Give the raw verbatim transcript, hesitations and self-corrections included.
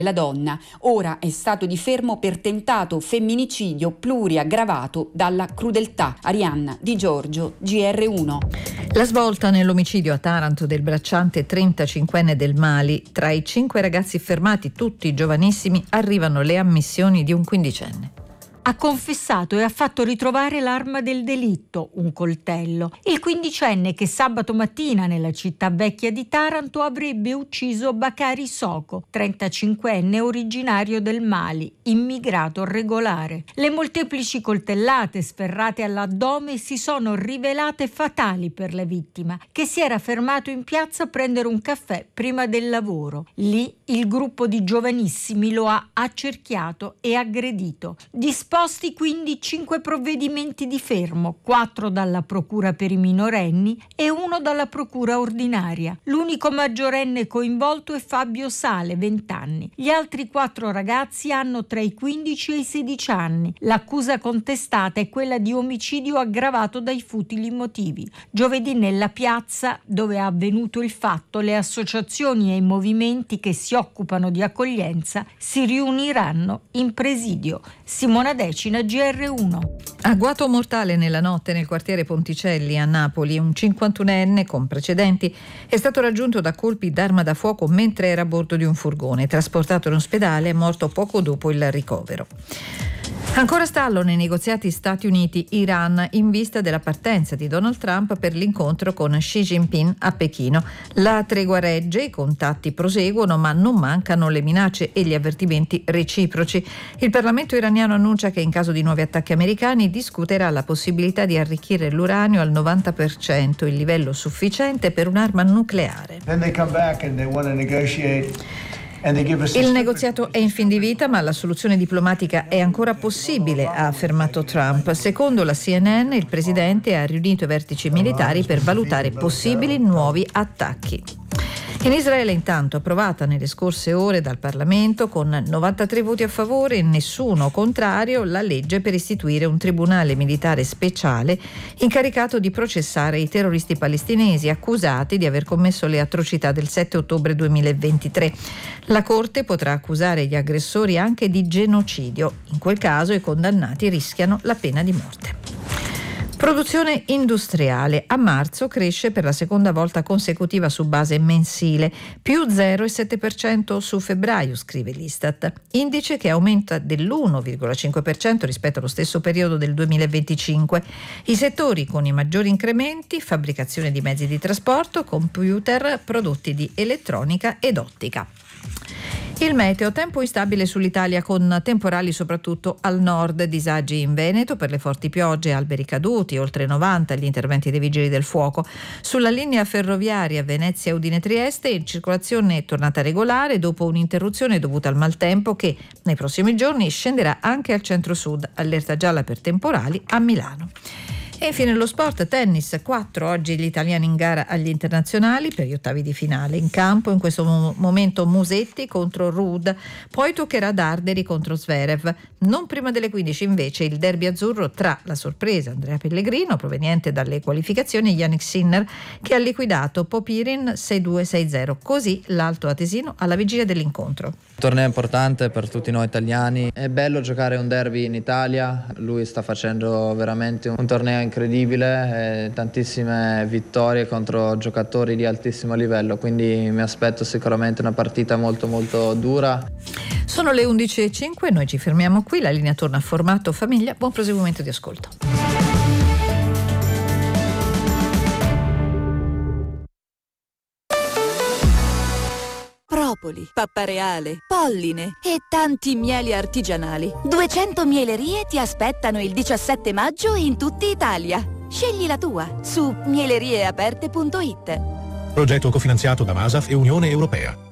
La donna ora è stato di fermo per tentato femminicidio pluriaggravato dalla crudeltà. Arianna Di Giorgio, G R uno. La svolta nell'omicidio a Taranto del bracciante trentacinquenne del Mali. Tra i cinque ragazzi fermati, tutti giovanissimi, arrivano le ammissioni di un quindicenne. Ha confessato e ha fatto ritrovare l'arma del delitto, un coltello. Il quindicenne che sabato mattina nella città vecchia di Taranto avrebbe ucciso Bakari Soko, trentacinquenne originario del Mali, immigrato regolare. Le molteplici coltellate sferrate all'addome si sono rivelate fatali per la vittima, che si era fermato in piazza a prendere un caffè prima del lavoro. Lì il gruppo di giovanissimi lo ha accerchiato e aggredito. Disposti quindi cinque provvedimenti di fermo, quattro dalla procura per i minorenni e uno dalla procura ordinaria. L'unico maggiorenne coinvolto è Fabio Sale, venti anni. Gli altri quattro ragazzi hanno tra i quindici e i sedici anni. L'accusa contestata è quella di omicidio aggravato dai futili motivi. Giovedì nella piazza dove è avvenuto il fatto, le associazioni e i movimenti che si occupano di accoglienza si riuniranno in presidio. Simona Decina, G R uno. Agguato mortale nella notte nel quartiere Ponticelli a Napoli. Un cinquantunenne con precedenti è stato raggiunto da colpi d'arma da fuoco mentre era a bordo di un furgone. Trasportato in ospedale, è morto poco dopo il ricovero. Ancora stallo nei negoziati Stati Uniti-Iran in vista della partenza di Donald Trump per l'incontro con Xi Jinping a Pechino. La tregua regge, i contatti proseguono, ma non mancano le minacce e gli avvertimenti reciproci. Il Parlamento iraniano annuncia che in caso di nuovi attacchi americani discuterà la possibilità di arricchire l'uranio al novanta per cento, il livello sufficiente per un'arma nucleare. Then they come back and they want to negotiate. Il negoziato è in fin di vita, ma la soluzione diplomatica è ancora possibile, ha affermato Trump. Secondo la C N N, il presidente ha riunito i vertici militari per valutare possibili nuovi attacchi. In Israele intanto approvata nelle scorse ore dal Parlamento con novantatré voti a favore e nessuno contrario la legge per istituire un tribunale militare speciale incaricato di processare i terroristi palestinesi accusati di aver commesso le atrocità del sette ottobre duemilaventitré. La Corte potrà accusare gli aggressori anche di genocidio. In quel caso i condannati rischiano la pena di morte. Produzione industriale. A marzo cresce per la seconda volta consecutiva su base mensile, più zero virgola sette per cento su febbraio, scrive l'Istat. Indice che aumenta dell'uno virgola cinque per cento rispetto allo stesso periodo del duemilaventicinque. I settori con i maggiori incrementi: fabbricazione di mezzi di trasporto, computer, prodotti di elettronica ed ottica. Il meteo, tempo instabile sull'Italia con temporali soprattutto al nord, disagi in Veneto per le forti piogge, alberi caduti, oltre novanta gli interventi dei vigili del fuoco. Sulla linea ferroviaria Venezia-Udine-Trieste in circolazione è tornata regolare dopo un'interruzione dovuta al maltempo che nei prossimi giorni scenderà anche al centro-sud, allerta gialla per temporali a Milano. E infine lo sport, tennis, quattro oggi gli italiani in gara agli internazionali per gli ottavi di finale. In campo in questo mo- momento Musetti contro Ruud, poi toccherà Darderi contro Zverev. Non prima delle quindici invece il derby azzurro tra la sorpresa Andrea Pellegrino, proveniente dalle qualificazioni, e Yannick Sinner, che ha liquidato Popirin sei due sei zero. Così l'Alto Atesino alla vigilia dell'incontro. Torneo importante per tutti noi italiani, è bello giocare un derby in Italia, lui sta facendo veramente un torneo incredibile, eh, tantissime vittorie contro giocatori di altissimo livello, quindi mi aspetto sicuramente una partita molto molto dura. Sono le undici e cinque, noi ci fermiamo qui, la linea torna a formato famiglia, buon proseguimento di ascolto. Propoli, pappareale, polline e tanti mieli artigianali. duecento mielerie ti aspettano il diciassette maggio in tutta Italia. Scegli la tua su mielerieaperte punto it. Progetto cofinanziato da Masaf e Unione Europea.